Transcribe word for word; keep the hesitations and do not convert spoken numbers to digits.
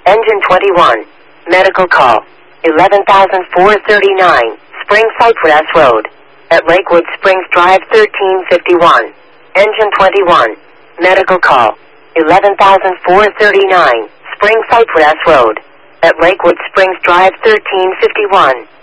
Engine twenty-one. Medical call. eleven thousand four hundred thirty-nine, Spring Cypress Road. At Lakewood Springs Drive thirteen fifty-one. Engine twenty-one. Medical call. eleven thousand four hundred thirty-nine, Spring Cypress Road. At Lakewood Springs Drive thirteen fifty-one.